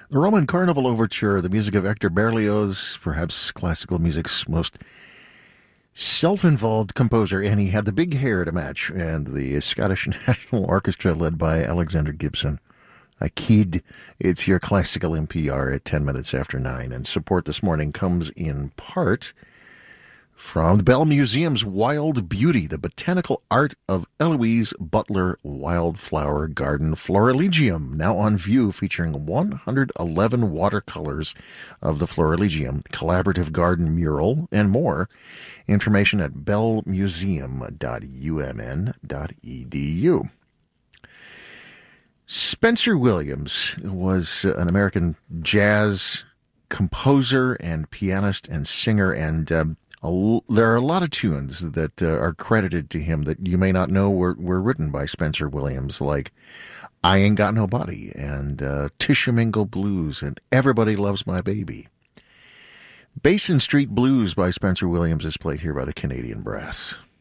The Roman Carnival Overture, the music of Hector Berlioz, perhaps classical music's most self-involved composer, and he had the big hair to match, and the Scottish National Orchestra led by Alexander Gibson. A kid. It's your classical NPR at 10 minutes after 9, and support this morning comes in part from the Bell Museum's Wild Beauty, the botanical art of Eloise Butler Wildflower Garden Florilegium, now on view, featuring 111 watercolors of the Florilegium, collaborative garden mural, and more. Information at bellmuseum.umn.edu. Spencer Williams was an American jazz composer and pianist and singer, and there are a lot of tunes that are credited to him that you may not know were written by Spencer Williams, like I Ain't Got Nobody and Tishomingo Blues and Everybody Loves My Baby. Basin Street Blues by Spencer Williams is played here by the Canadian Brass.